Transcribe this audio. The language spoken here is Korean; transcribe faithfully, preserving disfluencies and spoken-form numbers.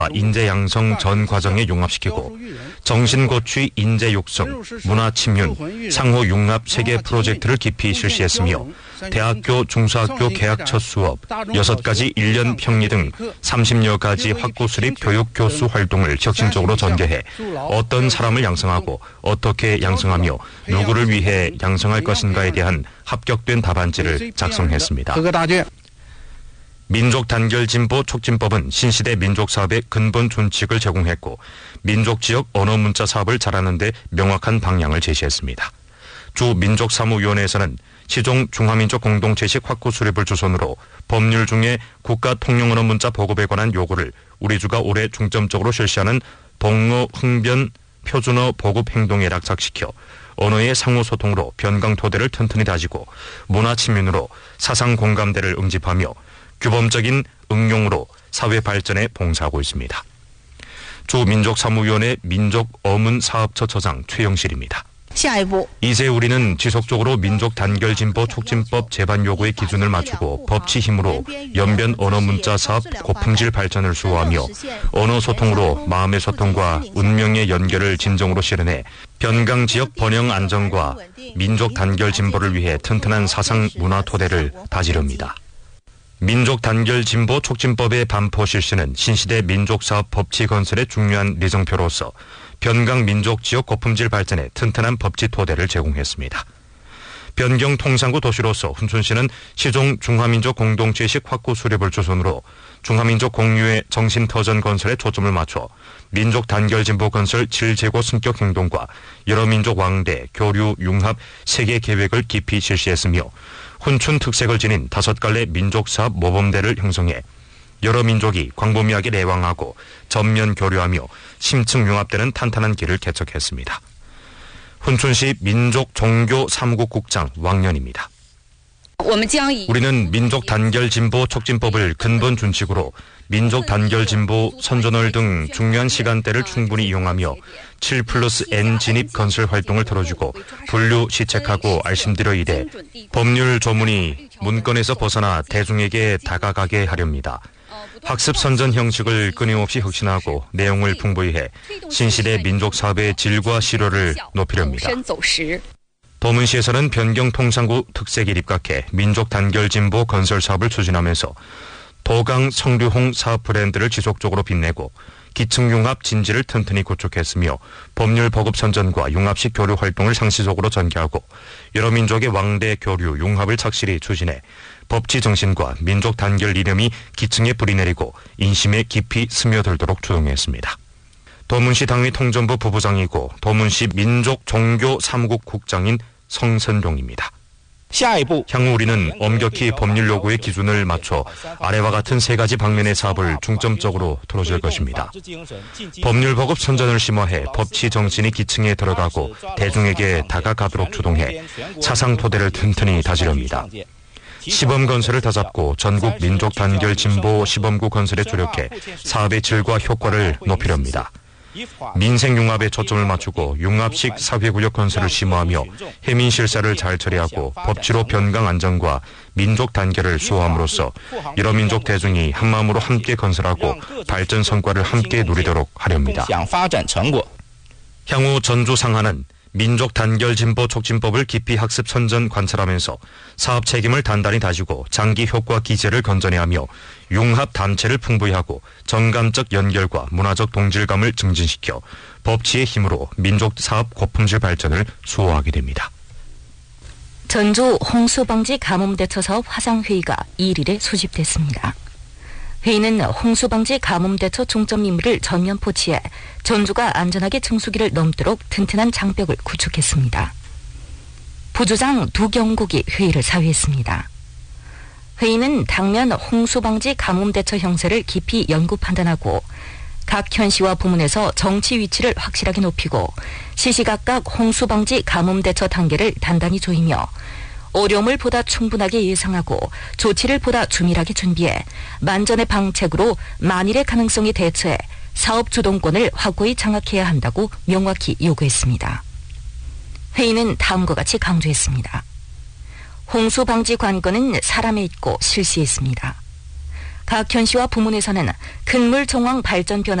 인재 양성 전 과정에 융합시키고 정신고취 인재 육성, 문화침윤, 상호 융합 세계 프로젝트를 깊이 실시했으며 대학교, 중소학교 개학 첫 수업, 여섯 가지 일 년 평리 등 삼십여 가지 확고 수립 교육 교수 활동을 혁신적으로 전개해 어떤 사람을 양성하고 어떻게 양성하며 누구를 위해 양성할 것인가에 대한 합격된 답안지를 작성했습니다. 민족 단결 진보 촉진법은 신시대 민족 사업의 근본 준칙을 제공했고 민족 지역 언어 문자 사업을 잘하는 데 명확한 방향을 제시했습니다. 주 민족사무위원회에서는 시종 중화민족 공동체식 확고 수립을 주선으로 법률 중에 국가 통용 언어 문자 보급에 관한 요구를 우리 주가 올해 중점적으로 실시하는 동어 흥변 표준어 보급 행동에 낙착시켜 언어의 상호소통으로 변강 토대를 튼튼히 다지고 문화침윤으로 사상 공감대를 응집하며 규범적인 응용으로 사회 발전에 봉사하고 있습니다. 주 민족사무위원회 민족어문사업처 처장 최영실입니다. 이제 우리는 지속적으로 민족 단결 진보 촉진법 제반 요구의 기준을 맞추고 법치 힘으로 연변 언어 문자 사업 고품질 발전을 수호하며 언어 소통으로 마음의 소통과 운명의 연결을 진정으로 실현해 변강 지역 번영 안정과 민족 단결 진보를 위해 튼튼한 사상 문화 토대를 다지렵니다. 민족 단결 진보 촉진법의 반포 실시는 신시대 민족사업 법치 건설의 중요한 리정표로서 변강 민족 지역 고품질 발전에 튼튼한 법치 토대를 제공했습니다. 변경 통상구 도시로서 훈춘시는 시종 중화민족 공동체식 확고 수립을 주선으로 중화민족 공유의 정신터전 건설에 초점을 맞춰 민족 단결 진보 건설 칠 제고 승격 행동과 여러 민족 왕대, 교류, 융합, 세계 계획을 깊이 실시했으며 훈춘 특색을 지닌 다섯 갈래 민족사업 모범대를 형성해 여러 민족이 광범위하게 내왕하고 전면 교류하며 심층 융합되는 탄탄한 길을 개척했습니다. 훈춘시 민족 종교 사무국국장 왕년입니다. 우리는 민족 단결 진보 촉진법을 근본 준칙으로 민족 단결 진보 선전월 등 중요한 시간대를 충분히 이용하며 칠 플러스 엔 진입 건설 활동을 틀어주고 분류 시책하고 알심드려 이래 법률 조문이 문건에서 벗어나 대중에게 다가가게 하렵니다. 학습 선전 형식을 끊임없이 혁신하고 내용을 풍부히 해 신시대 민족 사업의 질과 실효를 높이렵니다. 도문시에서는 변경통상구 특색에 입각해 민족 단결 진보 건설 사업을 추진하면서 도강 성류홍 사업 브랜드를 지속적으로 빛내고 기층 융합 진지를 튼튼히 구축했으며 법률 보급 선전과 융합식 교류 활동을 상시적으로 전개하고 여러 민족의 왕대 교류 융합을 착실히 추진해 법치 정신과 민족 단결 이념이 기층에 뿌리내리고 인심에 깊이 스며들도록 주동했습니다. 도문시 당위 통전부 부부장이고 도문시 민족 종교 사무국 국장인 성선룡입니다. 향후 우리는 엄격히 법률 요구의 기준을 맞춰 아래와 같은 세 가지 방면의 사업을 중점적으로 틀어줄 것입니다. 법률 보급 선전을 심화해 법치 정신이 기층에 들어가고 대중에게 다가가도록 주동해 사상 토대를 튼튼히 다지렵니다. 시범 건설을 다잡고 전국 민족 단결 진보 시범구 건설에 주력해 사업의 질과 효과를 높이렵니다. 민생 융합에 초점을 맞추고 융합식 사회구역 건설을 심화하며 해민 실사를 잘 처리하고 법치로 변강 안정과 민족 단결을 수호함으로써 여러 민족 대중이 한마음으로 함께 건설하고 발전 성과를 함께 누리도록 하렵니다. 향후 전주 상하는 민족 단결 진보 촉진법을 깊이 학습 선전 관찰하면서 사업 책임을 단단히 다지고 장기 효과 기제를 건전해하며 융합 단체를 풍부히 하고 정감적 연결과 문화적 동질감을 증진시켜 법치의 힘으로 민족 사업 고품질 발전을 수호하게 됩니다. 전주 홍수방지 가뭄대처 사업 화상회의가 이 일에 소집됐습니다. 회의는 홍수방지 가뭄대처 중점 임무를 전면 포치해 전주가 안전하게 정수기를 넘도록 튼튼한 장벽을 구축했습니다. 부주장 두경국이 회의를 사회했습니다. 회의는 당면 홍수방지 가뭄대처 형세를 깊이 연구 판단하고 각 현시와 부문에서 정치 위치를 확실하게 높이고 시시각각 홍수방지 가뭄대처 단계를 단단히 조이며 어려움을 보다 충분하게 예상하고 조치를 보다 주밀하게 준비해 만전의 방책으로 만일의 가능성이 대처해 사업 주동권을 확고히 장악해야 한다고 명확히 요구했습니다. 회의는 다음과 같이 강조했습니다. 홍수 방지 관건은 사람에 있고 실시에 있습니다. 박현 씨와 부문에서는 큰물 정황 발전 변화